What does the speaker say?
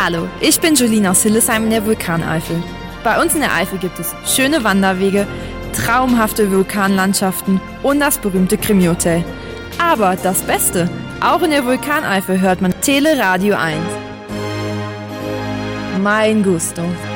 Hallo, ich bin Julina aus Hildesheim in der Vulkaneifel. Bei uns in der Eifel gibt es schöne Wanderwege, traumhafte Vulkanlandschaften und das berühmte Krimi-Hotel. Aber das Beste, auch in der Vulkaneifel hört man Teleradio 1. Mein Gusto.